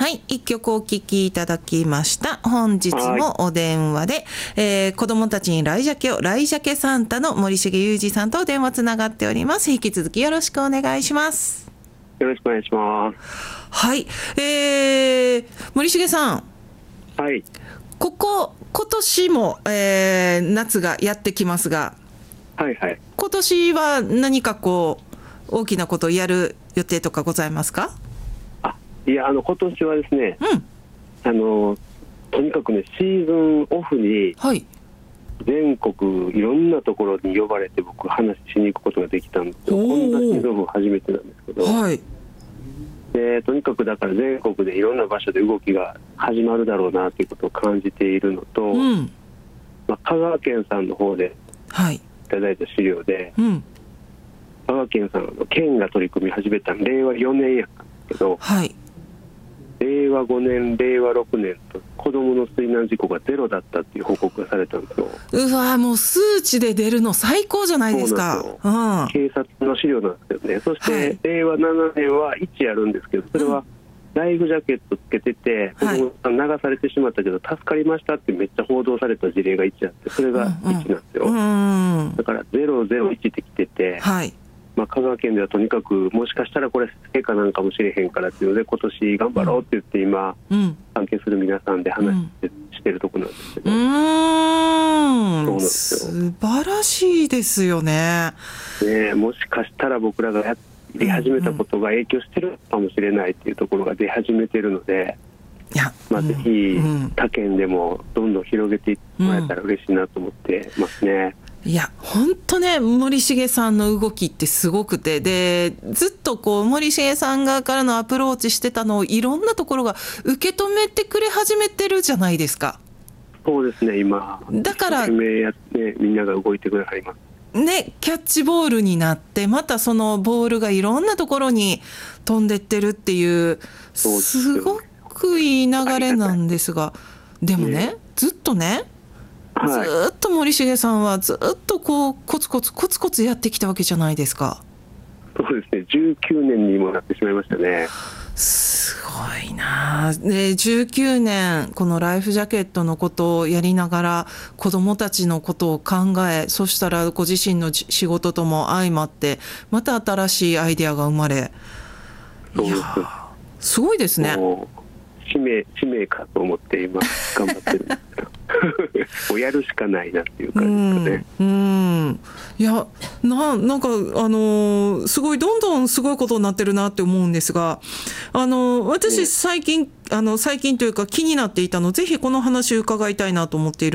はい、一曲お聴きいただきました。本日もお電話で、子供たちにライジャケを、ライジャケサンタの森重裕二さんと電話つながっております。引き続きよろしくお願いします。 よろしくお願いします。 はい、森重さん。 はい。 今年も、夏がやってきますが、 はいはい。 今年は何かこう大きなことをやる予定とかございますか？ いや、今年はですね、とにかくね、シーズンオフに全国いろんなところに呼ばれて僕話しに行くことができたんですよ。こんなシーズンオフ初めてなんですけど、 はい、 でとにかくだから全国でいろんな場所で動きが始まるだろうなということを感じているのと、香川県さんの方でいただいた資料で、香川県さんの県が取り組み始めた令和4年やったんですけど、令和5年令和6年と子どもの水難事故がゼロだったっていう報告がされたんですよ。 うわ、もう数値で出るの最高じゃないですか。 警察の資料なんですけどね。そして、令和7年は1あるんですけど、それはライフジャケットつけてて、子供さん流されてしまったけど助かりましたってめっちゃ報道された事例が1あって、それが1なんですよ。だから001ってきてて、香川県ではとにかくもしかしたらこれ成果なんかもしれへんからっていうので今年頑張ろうって言って今、関係する皆さんで話してるところなんですけど、そうなんですよ。 素晴らしいですよね。 もしかしたら僕らがやり始めたことが影響してるかもしれないっていうところが出始めてるので、ぜひ他県でもどんどん広げていってもらえたら嬉しいなと思ってますね。 いや本当ね、森重さんの動きってすごくて、でずっとこう森重さん側からのアプローチしてたのをいろんなところが受け止めてくれ始めてるじゃないですか。 そうですね、今だから一生懸命やってみんなが動いてくれはりますね。キャッチボールになってまたそのボールがいろんなところに飛んでってるっていうすごくいい流れなんですが、でもね、ずっとね、ずっと森重さんはずっとこうコツコツやってきたわけじゃないですか。 そうですね、19年にもなってしまいましたね。 すごいな。で19年このライフジャケットのことをやりながら子どもたちのことを考え、そしたらご自身の仕事とも相まってまた新しいアイデアが生まれ、いやすごいですね。 使命かと思って今頑張ってるんですけどもうやるしかないなっていう感じですかね。 いやなんかすごいどんどんすごいことになってるなって思うんですが、私最近というか気になっていたの、ぜひこの話を伺いたいなと思っている